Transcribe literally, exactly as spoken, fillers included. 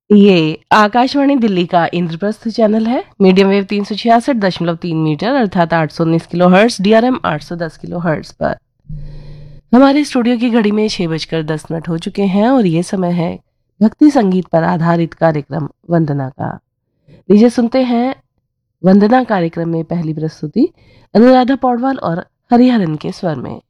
ये आकाशवाणी दिल्ली का इंद्रप्रस्थ चैनल है। मीडियम वेव तीन सौ छियासठ दशमलव तीन मीटर अर्थात आठ सौ उन्नीस किलो हर्ट्स, डीआरएम आठ सौ दस किलो हर्ट्स पर हमारे स्टूडियो की घड़ी में छह बजकर दस मिनट हो चुके हैं और ये समय है भक्ति संगीत पर आधारित कार्यक्रम वंदना का। लीजिए सुनते हैं वंदना कार्यक्रम में पहली प्रस्तुति अनुराधा पौडवाल और हरिहरन के स्वर में।